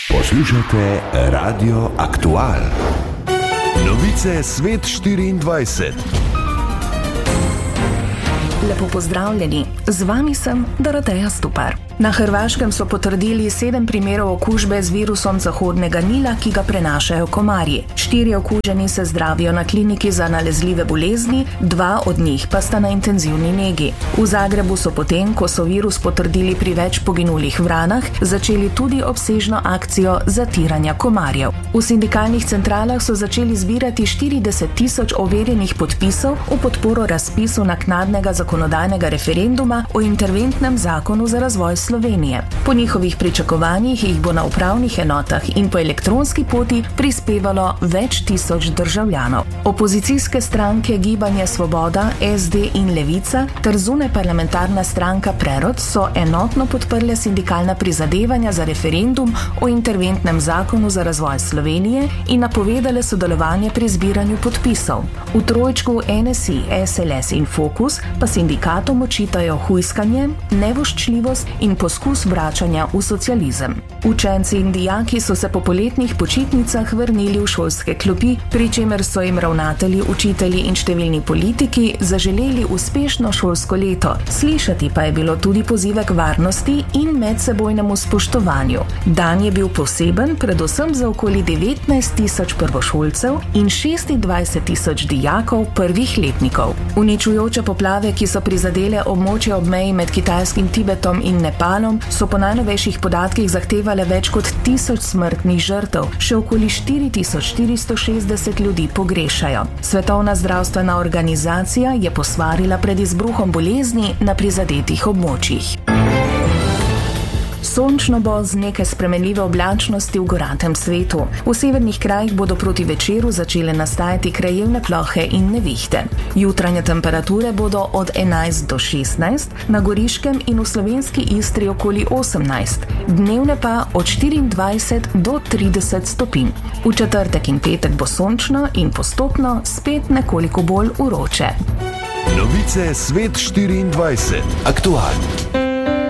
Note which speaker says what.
Speaker 1: Poslušate Radio Aktual. Novice Svet 24.
Speaker 2: Lepo pozdravljeni, z vami sem Doroteja Stupar. Na Hrvaškem so potrdili 7 primerov okužbe z virusom Zahodnega Nila, ki ga prenašajo komarji. 4 okuženi se zdravijo na kliniki za nalezljive bolezni, 2 od njih pa sta na intenzivni negi. V Zagrebu so potem, ko so virus potrdili pri več poginulih vranah, začeli tudi obsežno akcijo zatiranja komarjev. V sindikalnih centralah so začeli zbirati 40.000 overjenih podpisov v podporo razpisu naknadnega zakonodajnega referenduma o interventnem zakonu za razvoj Slovenije. Po njihovih pričakovanjih jih bo na upravnih enotah in po elektronski poti prispevalo več tisoč državljanov. Opozicijske stranke Gibanje Svoboda, SD in Levica ter zunajparlamentarna stranka Prerod so enotno podprle sindikalna prizadevanja za referendum o interventnem zakonu za razvoj Slovenije in napovedale sodelovanje pri zbiranju podpisov. V trojčku NSI, SLS in Fokus pa sindikatom očitajo hujskanje, nevoščljivost in poskus vračanja v socializem. Učenci in dijaki so se po poletnih počitnicah vrnili v šolske klopi, pri čemer so jim ravnatelji, učitelji in številni politiki zaželeli uspešno šolsko leto. Slišati pa je bilo tudi pozive k varnosti in medsebojnemu spoštovanju. Dan je bil poseben predvsem za okoli 19.000 prvošolcev in 26.000 dijakov prvih letnikov. Uničujoče poplave, ki so prizadele območje ob meji med kitajskim Tibetom in Nepalom, so po najnovejših podatkih zahtevale več kot 1000 smrtnih žrtev, še okoli 4460 ljudi pogrešajo. Svetovna zdravstvena organizacija je posvarila pred izbruhom bolezni na prizadetih območjih. Sončno bo z nekaj spremenljive oblačnosti v goratem svetu. V severnih krajih bodo proti večeru začele nastajati krajevne plohe in nevihte. Jutranje temperature bodo od 11 do 16, na Goriškem in v slovenski Istri okoli 18, dnevne pa od 24 do 30 stopinj. V četrtek in petek bo sončno in postopno spet nekoliko bolj vroče.
Speaker 1: Novice Svet 24. Aktual.